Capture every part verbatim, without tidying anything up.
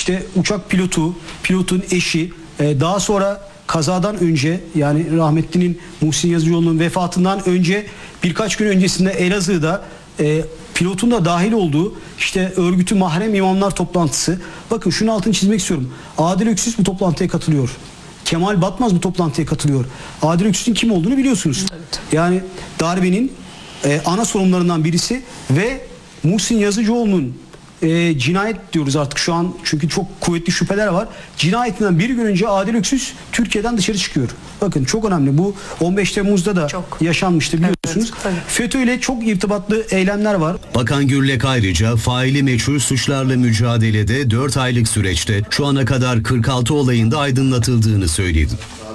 işte uçak pilotu, pilotun eşi, e, daha sonra kazadan önce, yani rahmetlinin Muhsin Yazıcıoğlu'nun vefatından önce birkaç gün öncesinde Elazığ'da e, pilotun da dahil olduğu işte örgütü mahrem imamlar toplantısı. Bakın şunu altını çizmek istiyorum. Adil Öksüz bu toplantıya katılıyor. Kemal Batmaz bu toplantıya katılıyor. Adil Öksüz'ün kim olduğunu biliyorsunuz. Evet. Yani darbenin e, ana sorumlularından birisi ve Muhsin Yazıcıoğlu'nun e, cinayet diyoruz artık şu an çünkü çok kuvvetli şüpheler var. Cinayetinden bir gün önce Adil Öksüz Türkiye'den dışarı çıkıyor. Bakın çok önemli. Bu on beş Temmuz'da da çok yaşanmıştı biliyorsunuz. Evet, FETÖ ile çok irtibatlı eylemler var. Bakan Gürlek ayrıca faili meçhul suçlarla mücadelede dört aylık süreçte şu ana kadar kırk altı olayında aydınlatıldığını söyledi.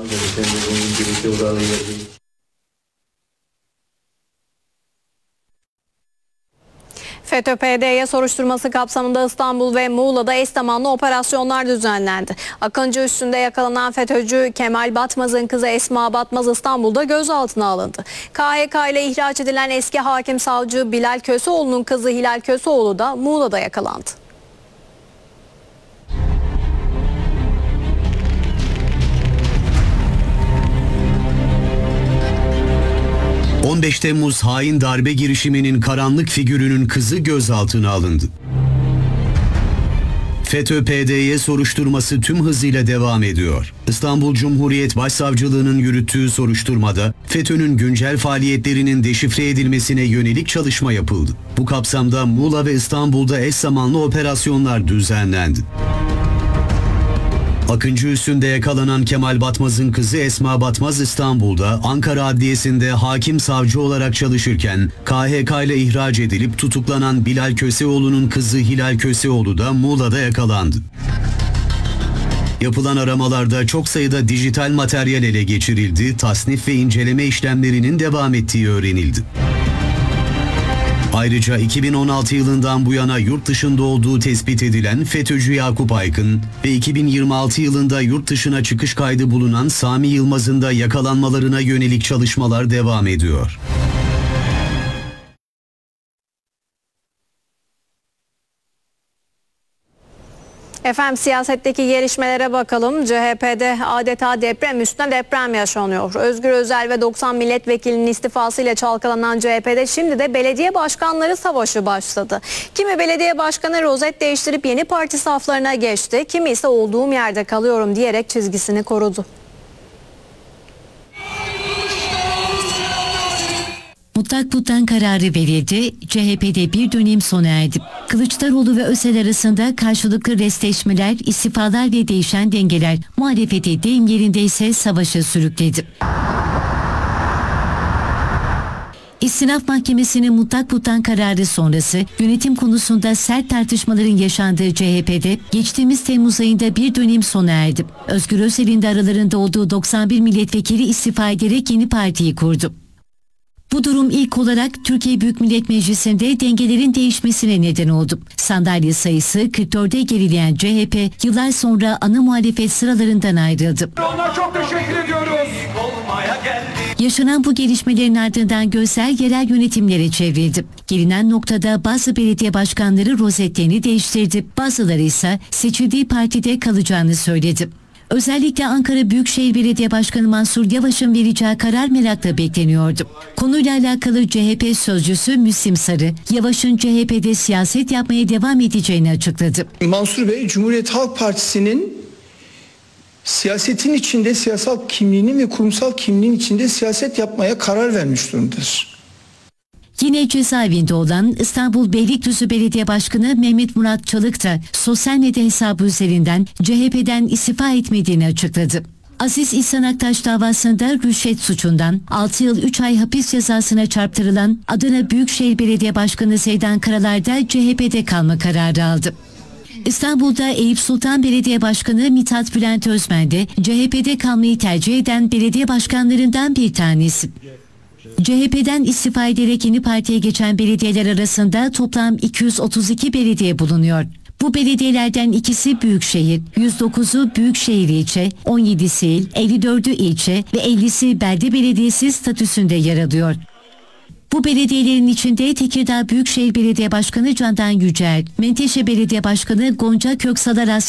FETÖ-P D Y soruşturması kapsamında İstanbul ve Muğla'da eş zamanlı operasyonlar düzenlendi. Akıncı üstünde yakalanan FETÖ'cü Kemal Batmaz'ın kızı Esma Batmaz İstanbul'da gözaltına alındı. K H K ile ihraç edilen eski hakim savcı Bilal Köseoğlu'nun kızı Hilal Köseoğlu da Muğla'da yakalandı. on beş Temmuz hain darbe girişiminin karanlık figürünün kızı gözaltına alındı. FETÖ-P D Y soruşturması tüm hızıyla devam ediyor. İstanbul Cumhuriyet Başsavcılığı'nın yürüttüğü soruşturmada FETÖ'nün güncel faaliyetlerinin deşifre edilmesine yönelik çalışma yapıldı. Bu kapsamda Muğla ve İstanbul'da eş zamanlı operasyonlar düzenlendi. Akıncı üstünde yakalanan Kemal Batmaz'ın kızı Esma Batmaz İstanbul'da Ankara Adliyesi'nde hakim savcı olarak çalışırken K H K ile ihraç edilip tutuklanan Bilal Köseoğlu'nun kızı Hilal Köseoğlu da Muğla'da yakalandı. Yapılan aramalarda çok sayıda dijital materyal ele geçirildi, tasnif ve inceleme işlemlerinin devam ettiği öğrenildi. Ayrıca iki bin on altı yılından bu yana yurt dışında olduğu tespit edilen FETÖ'cü Yakup Aykın ve iki bin yirmi altı yılında yurt dışına çıkış kaydı bulunan Sami Yılmaz'ın da yakalanmalarına yönelik çalışmalar devam ediyor. Efendim siyasetteki gelişmelere bakalım. C H P'de adeta deprem üstüne deprem yaşanıyor. Özgür Özel ve doksan milletvekilinin istifasıyla çalkalanan C H P'de şimdi de belediye başkanları savaşı başladı. Kimi belediye başkanı rozet değiştirip yeni parti saflarına geçti. Kimi ise olduğum yerde kalıyorum diyerek çizgisini korudu. Mutlak puttan kararı verildi, C H P'de bir dönem sona erdi. Kılıçdaroğlu ve Özel arasında karşılıklı restleşmeler, istifalar ve değişen dengeler muhalefeti deyim yerindeyse savaşa sürükledi. İstinaf Mahkemesi'nin mutlak puttan kararı sonrası yönetim konusunda sert tartışmaların yaşandığı C H P'de geçtiğimiz Temmuz ayında bir dönem sona erdi. Özgür Özel'in de aralarında olduğu doksan bir milletvekili istifa ederek yeni partiyi kurdu. Bu durum ilk olarak Türkiye Büyük Millet Meclisi'nde dengelerin değişmesine neden oldu. Sandalye sayısı kırk dörde gerileyen C H P yıllar sonra ana muhalefet sıralarından ayrıldı. Ona çok teşekkür ediyoruz. Yaşanan bu gelişmelerin ardından gözler yerel yönetimlere çevrildi. Gelinen noktada bazı belediye başkanları rozetlerini değiştirdi. Bazıları ise seçildiği partide kalacağını söyledi. Özellikle Ankara Büyükşehir Belediye Başkanı Mansur Yavaş'ın vereceği karar merakla bekleniyordu. Konuyla alakalı C H P sözcüsü Müslim Sarı, Yavaş'ın C H P'de siyaset yapmaya devam edeceğini açıkladı. Mansur Bey, Cumhuriyet Halk Partisi'nin siyasetin içinde, siyasal kimliğinin ve kurumsal kimliğin içinde siyaset yapmaya karar vermiş durumdadır. Yine cezaevinde olan İstanbul Beylikdüzü Belediye Başkanı Mehmet Murat Çalık da sosyal medya hesabı üzerinden C H P'den istifa etmediğini açıkladı. Aziz İhsan Aktaş davasında rüşvet suçundan altı yıl üç ay hapis cezasına çarptırılan Adana Büyükşehir Belediye Başkanı Seydan Karalar da C H P'de kalma kararı aldı. İstanbul'da Eyüp Sultan Belediye Başkanı Mithat Bülent Özmen de C H P'de kalmayı tercih eden belediye başkanlarından bir tanesi. C H P'den istifa ederek yeni partiye geçen belediyeler arasında toplam iki yüz otuz iki belediye bulunuyor. Bu belediyelerden ikisi büyükşehir, yüz dokuzu büyükşehir ilçe, on yedisi il, elli dördü ilçe ve ellisi belde belediyesi statüsünde yer alıyor. Bu belediyelerin içinde Tekirdağ Büyükşehir Belediye Başkanı Candan Yücel, Menteşe Belediye Başkanı Gonca Köksal'a